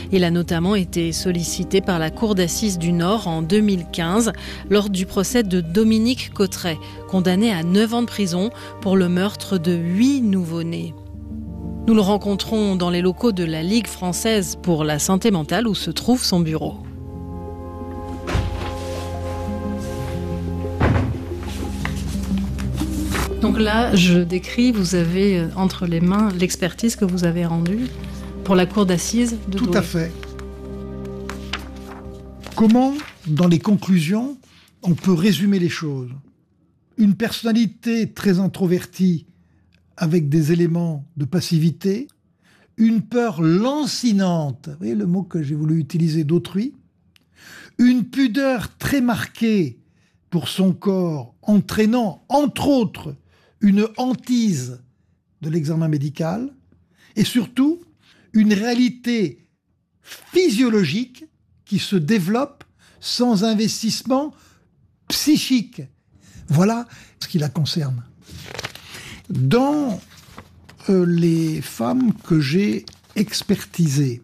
Il a notamment été sollicité par la Cour d'assises du Nord en 2015 lors du procès de Dominique Cotret, condamné à 9 ans de prison pour le meurtre de 8 nouveau-nés. Nous le rencontrons dans les locaux de la Ligue française pour la santé mentale où se trouve son bureau. Donc là, je décris, vous avez entre les mains l'expertise que vous avez rendue pour la cour d'assises de Douai. Tout à fait. Comment, dans les conclusions, on peut résumer les choses ? Une personnalité très introvertie avec des éléments de passivité, une peur lancinante, vous voyez le mot que j'ai voulu utiliser, d'autrui, une pudeur très marquée pour son corps, entraînant, entre autres, une hantise de l'examen médical, et surtout, une réalité physiologique qui se développe sans investissement psychique. Voilà ce qui la concerne. Dans les femmes que j'ai expertisées,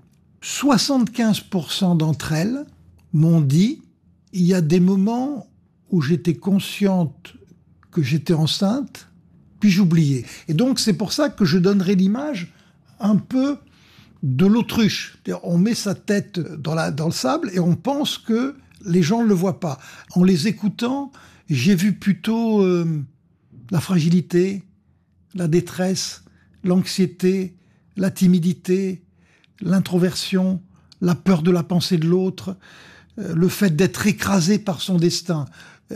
75% d'entre elles m'ont dit « il y a des moments où j'étais consciente que j'étais enceinte, puis j'oubliais ». Et donc c'est pour ça que je donnerai l'image un peu de l'autruche. On met sa tête dans le sable et on pense que les gens ne le voient pas. En les écoutant, j'ai vu plutôt la fragilité, la détresse, l'anxiété, la timidité, l'introversion, la peur de la pensée de l'autre, le fait d'être écrasé par son destin.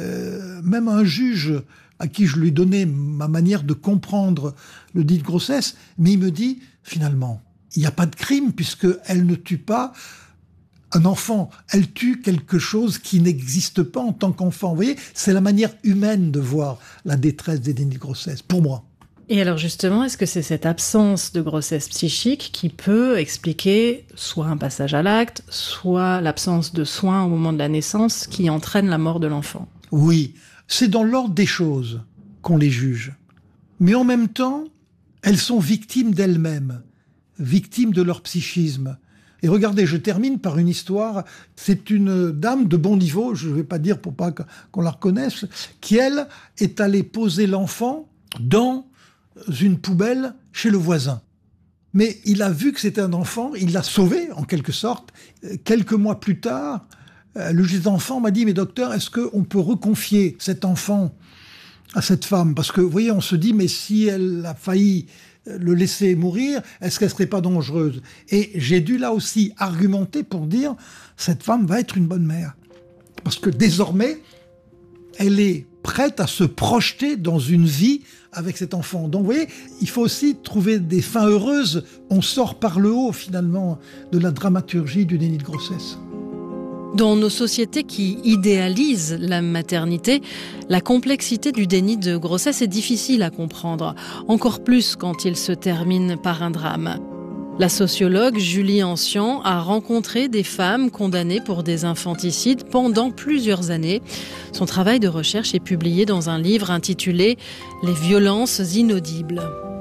Même un juge à qui je lui donnais ma manière de comprendre le dit de grossesse, mais il me dit, finalement, il n'y a pas de crime puisqu'elle ne tue pas un enfant, elle tue quelque chose qui n'existe pas en tant qu'enfant. Vous voyez, c'est la manière humaine de voir la détresse des dénis de grossesse, pour moi. Et alors justement, est-ce que c'est cette absence de grossesse psychique qui peut expliquer soit un passage à l'acte, soit l'absence de soins au moment de la naissance qui entraîne la mort de l'enfant ? Oui, c'est dans l'ordre des choses qu'on les juge. Mais en même temps, elles sont victimes d'elles-mêmes, victimes de leur psychisme. Et regardez, je termine par une histoire. C'est une dame de bon niveau, je ne vais pas dire pour pas qu'on la reconnaisse, qui, elle, est allée poser l'enfant dans une poubelle chez le voisin. Mais il a vu que c'était un enfant, il l'a sauvé, en quelque sorte. Quelques mois plus tard, le juge d'enfant m'a dit « Mais docteur, est-ce qu'on peut reconfier cet enfant à cette femme ?» Parce que, vous voyez, on se dit « Mais si elle a failli le laisser mourir, est-ce qu'elle ne serait pas dangereuse ?» Et j'ai dû là aussi argumenter pour dire « Cette femme va être une bonne mère. » Parce que désormais, elle est prête à se projeter dans une vie avec cet enfant. Donc vous voyez, il faut aussi trouver des fins heureuses. On sort par le haut finalement de la dramaturgie du déni de grossesse. Dans nos sociétés qui idéalisent la maternité, la complexité du déni de grossesse est difficile à comprendre, encore plus quand il se termine par un drame. La sociologue Julie Ancien a rencontré des femmes condamnées pour des infanticides pendant plusieurs années. Son travail de recherche est publié dans un livre intitulé « Les violences inaudibles ».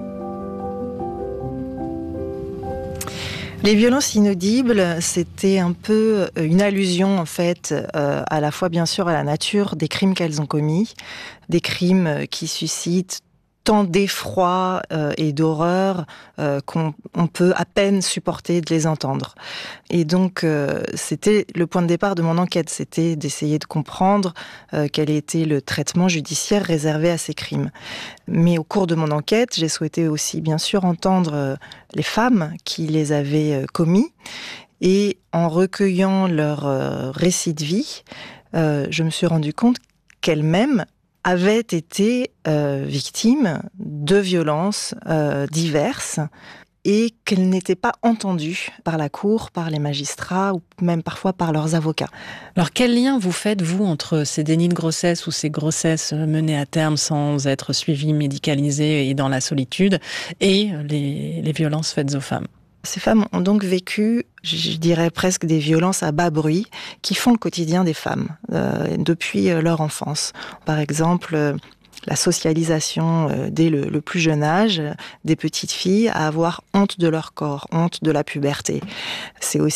Les violences inaudibles, c'était un peu une allusion en fait à la fois bien sûr à la nature des crimes qu'elles ont commis, des crimes qui suscitent tant d'effroi et d'horreur qu'on peut à peine supporter de les entendre. Et donc, c'était le point de départ de mon enquête, c'était d'essayer de comprendre quel était le traitement judiciaire réservé à ces crimes. Mais au cours de mon enquête, j'ai souhaité aussi, bien sûr, entendre les femmes qui les avaient commis. Et en recueillant leur récit de vie, je me suis rendu compte qu'elles-mêmes avaient été victimes de violences diverses et qu'elles n'étaient pas entendues par la cour, par les magistrats ou même parfois par leurs avocats. Alors quel lien vous faites, vous, entre ces dénis de grossesse ou ces grossesses menées à terme sans être suivies, médicalisées et dans la solitude et les violences faites aux femmes ? Ces femmes ont donc vécu, je dirais presque des violences à bas bruit qui font le quotidien des femmes depuis leur enfance. Par exemple, la socialisation dès le plus jeune âge des petites filles à avoir honte de leur corps, honte de la puberté. C'est aussi